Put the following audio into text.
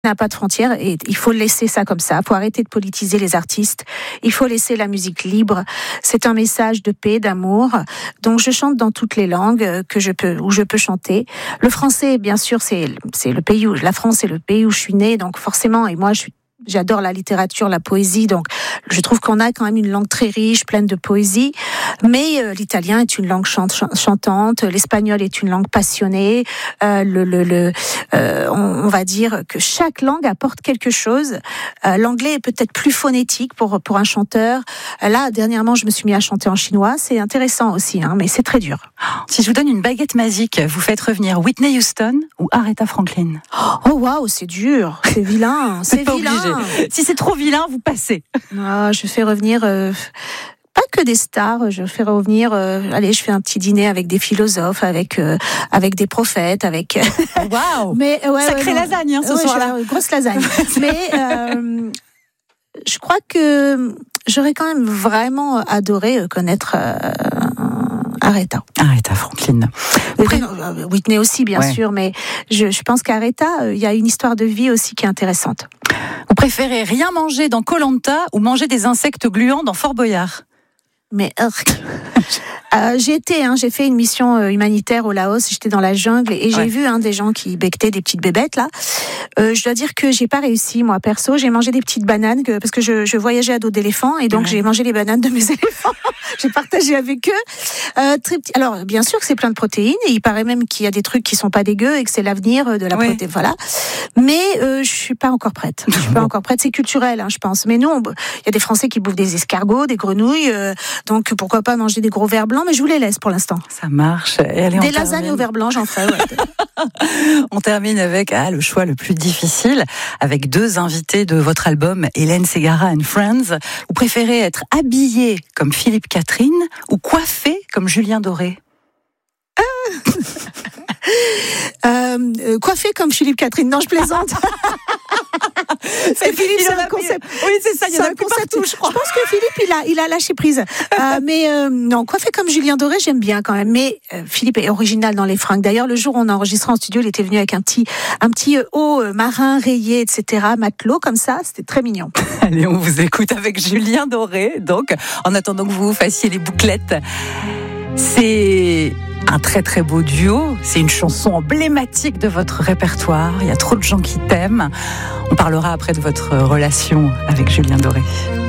n'a pas de frontières et il faut laisser ça comme ça. Il faut arrêter de politiser les artistes. Il faut laisser la musique libre. C'est un message de paix, d'amour. Donc je chante dans toutes les langues où je peux chanter. Le français, bien sûr, c'est le pays où la France est le pays où je suis née. Donc forcément, et moi j'adore la littérature, la poésie, donc je trouve qu'on a quand même une langue très riche, pleine de poésie. Mais l'italien est une langue chantante, l'espagnol est une langue passionnée. On va dire que chaque langue apporte quelque chose. L'anglais est peut-être plus phonétique pour un chanteur. Là, dernièrement, je me suis mis à chanter en chinois. C'est intéressant aussi, mais c'est très dur. Si je vous donne une baguette magique, vous faites revenir Whitney Houston ou Aretha Franklin? Oh waouh, c'est dur, c'est vilain, c'est vilain. Obligé. Si c'est trop vilain, vous passez. Je fais revenir pas que des stars, je fais revenir je fais un petit dîner avec des philosophes, avec des prophètes, avec waouh. Mais sacrée lasagne ce soir-là. Grosse lasagne. Mais je crois que j'aurais quand même vraiment adoré connaître Aretha Franklin. Whitney aussi, bien sûr, mais je pense qu'Aretha, il y a une histoire de vie aussi qui est intéressante. Vous préférez rien manger dans Koh-Lanta ou manger des insectes gluants dans Fort Boyard? Mais j'ai fait une mission humanitaire au Laos. J'étais dans la jungle et j'ai vu des gens qui becquetaient des petites bébêtes là. Je dois dire que j'ai pas réussi moi perso. J'ai mangé des petites bananes parce que je voyageais à dos d'éléphant et donc j'ai mangé les bananes de mes éléphants. J'ai partagé avec eux. Alors bien sûr que c'est plein de protéines et il paraît même qu'il y a des trucs qui sont pas dégueux et que c'est l'avenir de la protéine. Voilà. Mais je suis pas encore prête. Je suis pas encore prête. C'est culturel, je pense. Mais nous, il y a des Français qui bouffent des escargots, des grenouilles. Donc pourquoi pas manger des gros vers blancs, mais je vous les laisse pour l'instant. Ça marche. Et allez, des lasagnes au vers blanc, j'en ferai. On termine avec le choix le plus difficile, avec 2 invités de votre album, Hélène Ségara and Friends. Vous préférez être habillé comme Philippe Catherine ou coiffé comme Julien Doré? Coiffé comme Philippe Catherine. Non, je plaisante. Philippe, c'est un concept. Oui, c'est ça. Il y en a plus partout, je crois. Je pense que Philippe, il a lâché prise. Mais non, coiffé comme Julien Doré, j'aime bien quand même. Mais Philippe est original dans les fringues. D'ailleurs, le jour où on a enregistré en studio, il était venu avec un petit haut marin rayé, etc., matelot comme ça. C'était très mignon. Allez, on vous écoute avec Julien Doré. Donc, en attendant que vous fassiez les bouclettes, c'est un très très beau duo, c'est une chanson emblématique de votre répertoire, il y a trop de gens qui t'aiment. On parlera après de votre relation avec Julien Doré.